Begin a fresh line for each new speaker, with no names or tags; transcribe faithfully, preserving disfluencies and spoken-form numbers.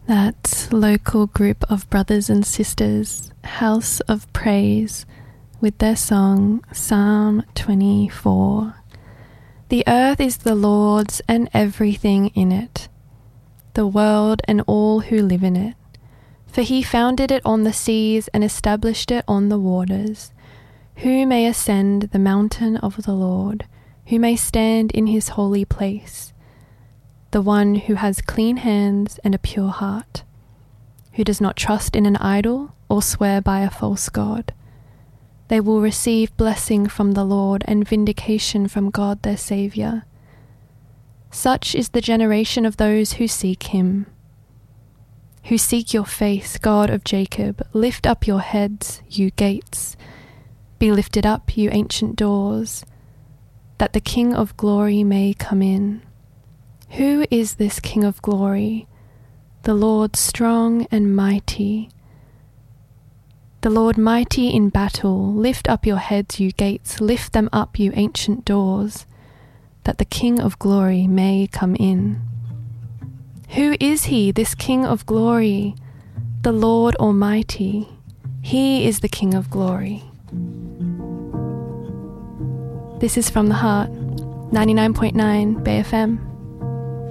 That local group of brothers and sisters, House of Praise, with their song Psalm twenty-four. The earth is the Lord's and everything in it, the world and all who live in it. For he founded it on the seas and established it on the waters. Who may ascend the mountain of the Lord? Who may stand in his holy place? The one who has clean hands and a pure heart, who does not trust in an idol or swear by a false god. They will receive blessing from the Lord and vindication from God their Saviour. Such is the generation of those who seek him, who seek your face, God of Jacob. Lift up your heads, you gates. Be lifted up, you ancient doors, that the King of glory may come in. Who is this King of glory? The Lord strong and mighty. The Lord mighty in battle. Lift up your heads, you gates. Lift them up, you ancient doors, that the King of glory may come in. Who is he, this King of glory? The Lord Almighty. He is the King of glory. This is From the Heart, ninety-nine point nine Bay F M.